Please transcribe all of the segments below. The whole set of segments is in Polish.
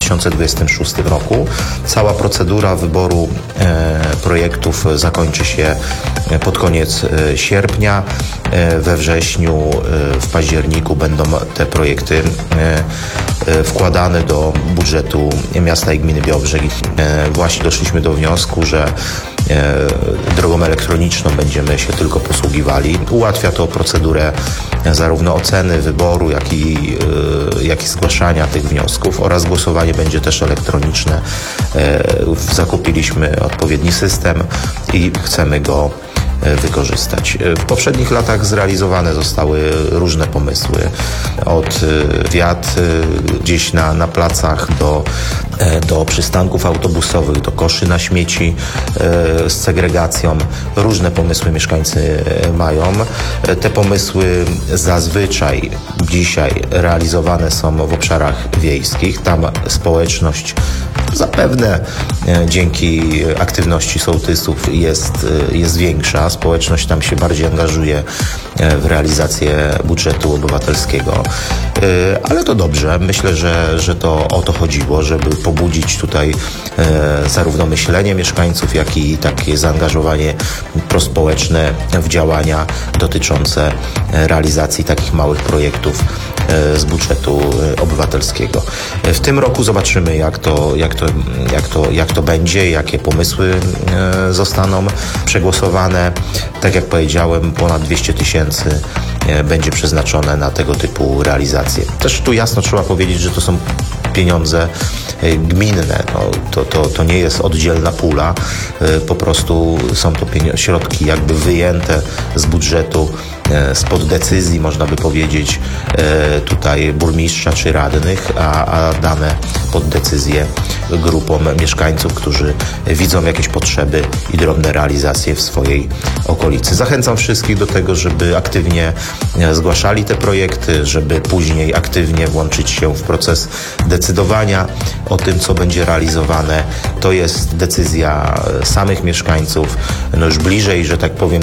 2026 roku. Cała procedura wyboru projektów zakończy się pod koniec sierpnia. We wrześniu, w październiku będą te projekty wkładane do budżetu miasta i gminy Białobrzeg. Właśnie doszliśmy do wniosku, że drogą elektroniczną będziemy się tylko posługiwali. Ułatwia to procedurę zarówno oceny, wyboru, jak i zgłaszania tych wniosków oraz głosowanie będzie też elektroniczne. Zakupiliśmy odpowiedni system i chcemy go wykorzystać. W poprzednich latach zrealizowane zostały różne pomysły. Od wiat gdzieś na placach do przystanków autobusowych, do koszy na śmieci z segregacją. Różne pomysły mieszkańcy mają. Te pomysły zazwyczaj dzisiaj realizowane są w obszarach wiejskich. Tam społeczność zapewne dzięki aktywności sołtysów jest większa. Społeczność tam się bardziej angażuje w realizację budżetu obywatelskiego. Ale to dobrze. Myślę, że to o to chodziło, żeby pobudzić tutaj zarówno myślenie mieszkańców, jak i takie zaangażowanie prospołeczne w działania dotyczące realizacji takich małych projektów z budżetu obywatelskiego. W tym roku zobaczymy, jak to będzie, jakie pomysły zostaną przegłosowane. Tak jak powiedziałem, ponad 200 tysięcy będzie przeznaczone na tego typu realizacje. Też tu jasno trzeba powiedzieć, że to są pieniądze gminne. To nie jest oddzielna pula. Po prostu są to środki jakby wyjęte z budżetu, spod decyzji, można by powiedzieć, tutaj burmistrza czy radnych, a dane pod decyzję grupom mieszkańców, którzy widzą jakieś potrzeby i drobne realizacje w swojej okolicy. Zachęcam wszystkich do tego, żeby aktywnie zgłaszali te projekty, żeby później aktywnie włączyć się w proces decydowania o tym, co będzie realizowane. To jest decyzja samych mieszkańców. Już bliżej, że tak powiem,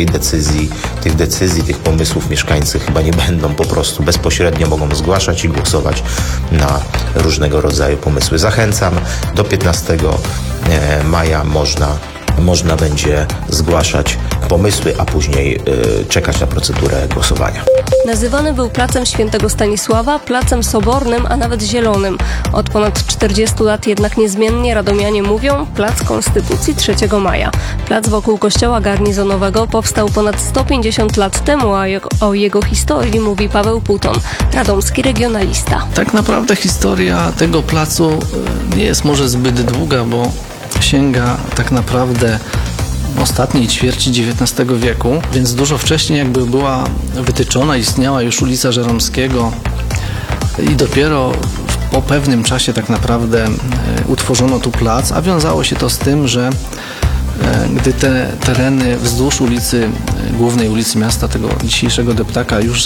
tych pomysłów mieszkańcy chyba nie będą, po prostu bezpośrednio mogą zgłaszać i głosować na różnego rodzaju pomysły. Zachęcam, do 15 maja można będzie zgłaszać pomysły, a później czekać na procedurę głosowania. Nazywany był Placem Świętego Stanisława, Placem Sobornym, a nawet Zielonym. Od ponad 40 lat jednak niezmiennie radomianie mówią Plac Konstytucji 3 maja. Plac wokół kościoła garnizonowego powstał ponad 150 lat temu, a o jego historii mówi Paweł Puton, radomski regionalista. Tak naprawdę historia tego placu nie jest może zbyt długa, bo sięga tak naprawdę ostatniej ćwierci XIX wieku, więc dużo wcześniej jakby była wytyczona, istniała już ulica Żeromskiego i dopiero po pewnym czasie tak naprawdę utworzono tu plac, a wiązało się to z tym, że gdy te tereny wzdłuż głównej ulicy miasta, tego dzisiejszego deptaka już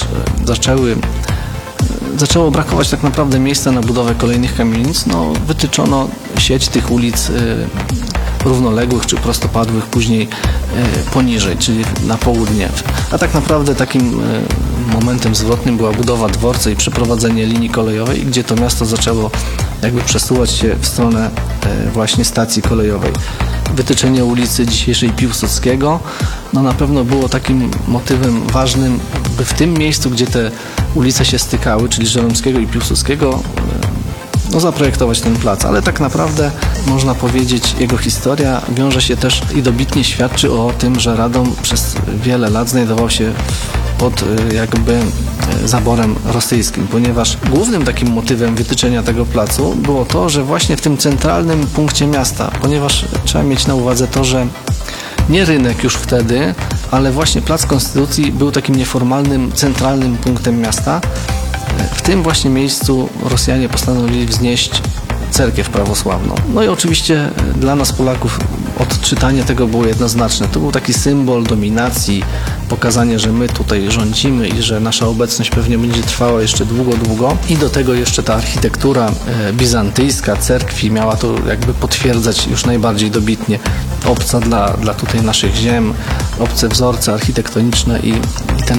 zaczęło brakować tak naprawdę miejsca na budowę kolejnych kamienic, wytyczono sieć tych ulic równoległych czy prostopadłych później poniżej, czyli na południe. A tak naprawdę takim momentem zwrotnym była budowa dworca i przeprowadzenie linii kolejowej, gdzie to miasto zaczęło jakby przesuwać się w stronę właśnie stacji kolejowej. Wytyczenie ulicy dzisiejszej Piłsudskiego na pewno było takim motywem ważnym, by w tym miejscu, gdzie te ulice się stykały, czyli Żeromskiego i Piłsudskiego, zaprojektować ten plac, ale tak naprawdę można powiedzieć, jego historia wiąże się też i dobitnie świadczy o tym, że Radom przez wiele lat znajdował się pod jakby zaborem rosyjskim, ponieważ głównym takim motywem wytyczenia tego placu było to, że właśnie w tym centralnym punkcie miasta, ponieważ trzeba mieć na uwadze to, że nie rynek już wtedy, ale właśnie Plac Konstytucji był takim nieformalnym, centralnym punktem miasta. W tym właśnie miejscu Rosjanie postanowili wznieść cerkiew prawosławną. I oczywiście dla nas Polaków odczytanie tego było jednoznaczne. To był taki symbol dominacji, pokazanie, że my tutaj rządzimy i że nasza obecność pewnie będzie trwała jeszcze długo, długo. I do tego jeszcze ta architektura bizantyjska cerkwi miała to jakby potwierdzać już najbardziej dobitnie. Obca dla tutaj naszych ziem, obce wzorce architektoniczne i ten